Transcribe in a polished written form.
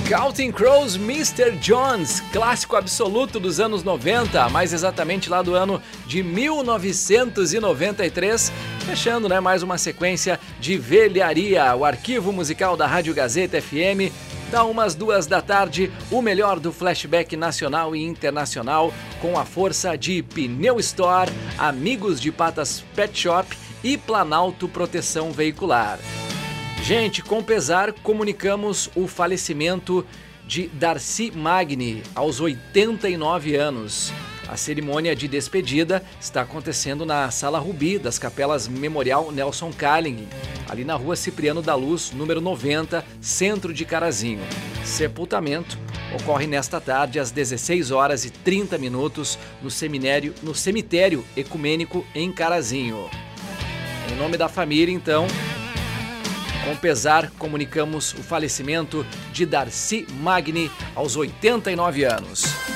Counting Crows, Mr. Jones, clássico absoluto dos anos 90, mais exatamente lá do ano de 1993, fechando, mais uma sequência de velharia, o arquivo musical da Rádio Gazeta FM, dá umas 2 da tarde, o melhor do flashback nacional e internacional, com a força de Pneu Store, Amigos de Patas Pet Shop e Planalto Proteção Veicular. Gente, com pesar, comunicamos o falecimento de Darcy Magni, aos 89 anos. A cerimônia de despedida está acontecendo na Sala Rubi das Capelas Memorial Nelson Carling, ali na Rua Cipriano da Luz, número 90, centro de Carazinho. Sepultamento ocorre nesta tarde às 16h30 no cemitério ecumênico em Carazinho. Em nome da família, então, com pesar, comunicamos o falecimento de Darcy Magni aos 89 anos.